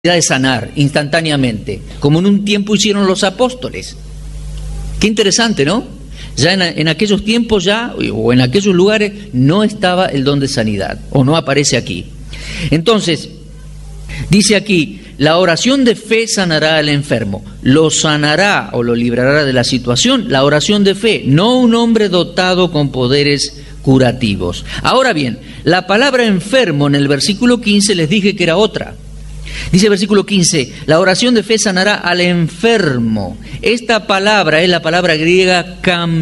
de sanar instantáneamente, como en un tiempo hicieron los apóstoles. Qué interesante, ¿no? Ya en aquellos tiempos o en aquellos lugares no estaba el don de sanidad, o no aparece aquí. Entonces, dice aquí, la oración de fe sanará al enfermo. Lo sanará o lo librará de la situación la oración de fe, no un hombre dotado con poderes curativos. Ahora bien, la palabra enfermo en el versículo 15 les dije que era otra. Dice el versículo 15, la oración de fe sanará al enfermo. Esta palabra es la palabra griega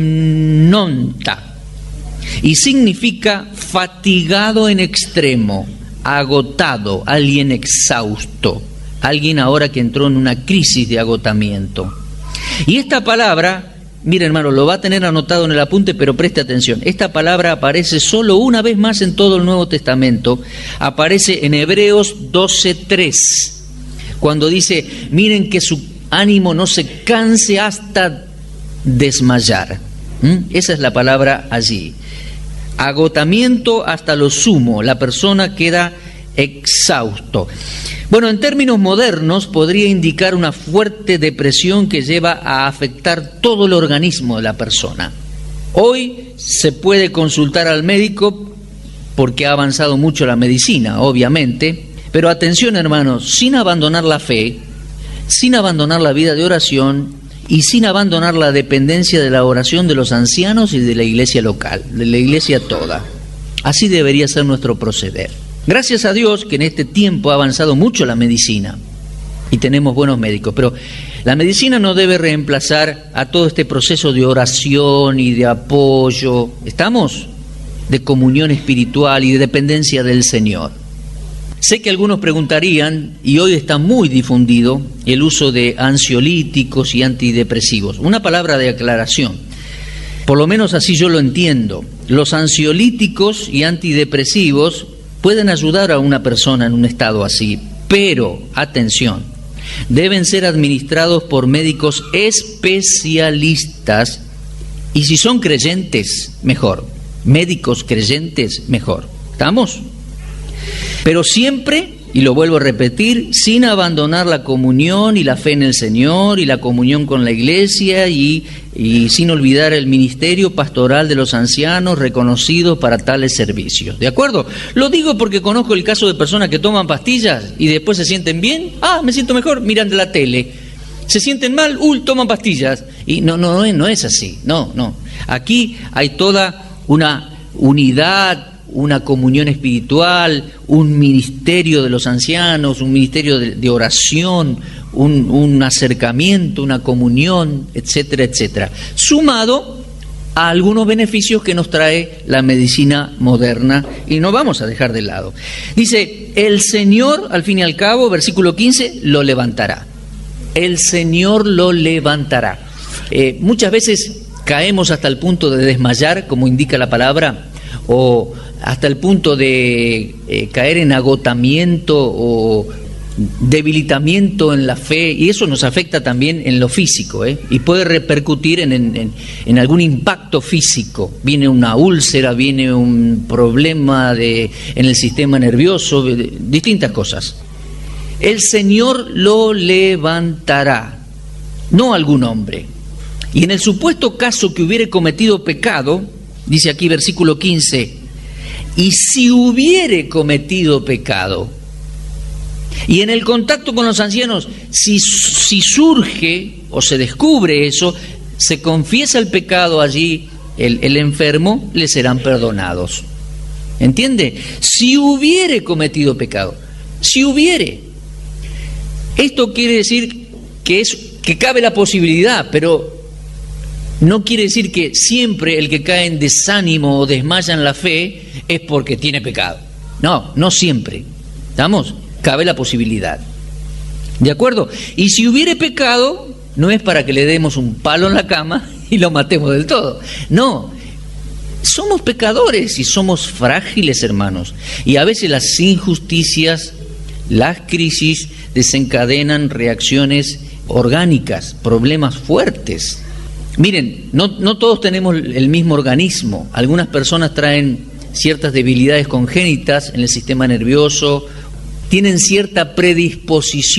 kamnonta y significa fatigado en extremo, agotado, alguien exhausto, alguien ahora que entró en una crisis de agotamiento. Y esta palabra, mire hermano, lo va a tener anotado en el apunte, pero preste atención. Esta palabra aparece solo una vez más en todo el Nuevo Testamento. Aparece en Hebreos 12:3, cuando dice, miren que su ánimo no se canse hasta desmayar. Esa es la palabra allí. Agotamiento hasta lo sumo, la persona queda exhausto. Bueno, en términos modernos podría indicar una fuerte depresión que lleva a afectar todo el organismo de la persona. Hoy se puede consultar al médico porque ha avanzado mucho la medicina, obviamente, pero atención hermanos, sin abandonar la fe, sin abandonar la vida de oración y sin abandonar la dependencia de la oración de los ancianos y de la iglesia local, de la iglesia toda. Así debería ser nuestro proceder. Gracias a Dios que en este tiempo ha avanzado mucho la medicina y tenemos buenos médicos, pero la medicina no debe reemplazar a todo este proceso de oración y de apoyo, ¿estamos? De comunión espiritual y de dependencia del Señor. Sé que algunos preguntarían, y hoy está muy difundido, el uso de ansiolíticos y antidepresivos. Una palabra de aclaración, por lo menos así yo lo entiendo. Los ansiolíticos y antidepresivos pueden ayudar a una persona en un estado así, pero, atención, deben ser administrados por médicos especialistas y si son creyentes, mejor. Médicos creyentes, mejor. ¿Estamos? Pero siempre, y lo vuelvo a repetir, sin abandonar la comunión y la fe en el Señor y la comunión con la iglesia y sin olvidar el ministerio pastoral de los ancianos reconocidos para tales servicios. ¿De acuerdo? Lo digo porque conozco el caso de personas que toman pastillas y después se sienten bien. Me siento mejor, miran de la tele. Se sienten mal, toman pastillas. Y no es así. No. Aquí hay toda una unidad, una comunión espiritual, un ministerio de los ancianos, un ministerio de oración, un acercamiento, una comunión, etcétera, etcétera, sumado a algunos beneficios que nos trae la medicina moderna y no vamos a dejar de lado. Dice, el Señor, al fin y al cabo, versículo 15, lo levantará. El Señor lo levantará. Muchas veces caemos hasta el punto de desmayar, como indica la palabra, o hasta el punto de caer en agotamiento o debilitamiento en la fe, y eso nos afecta también en lo físico, y puede repercutir en algún impacto físico. Viene una úlcera, viene un problema en el sistema nervioso, distintas cosas. El Señor lo levantará, no algún hombre. Y en el supuesto caso que hubiere cometido pecado, dice aquí versículo 15, y si hubiere cometido pecado, y en el contacto con los ancianos, si surge o se descubre eso, se confiesa el pecado allí, el enfermo, le serán perdonados. ¿Entiende? Si hubiere cometido pecado, si hubiere. Esto quiere decir que cabe la posibilidad, pero no quiere decir que siempre el que cae en desánimo o desmaya en la fe es porque tiene pecado. No siempre. ¿Estamos? Cabe la posibilidad. ¿De acuerdo? Y si hubiere pecado, no es para que le demos un palo en la cama y lo matemos del todo. No. Somos pecadores y somos frágiles, hermanos. Y a veces las injusticias, las crisis desencadenan reacciones orgánicas, problemas fuertes. Miren, no todos tenemos el mismo organismo. Algunas personas traen ciertas debilidades congénitas en el sistema nervioso tienen cierta predisposición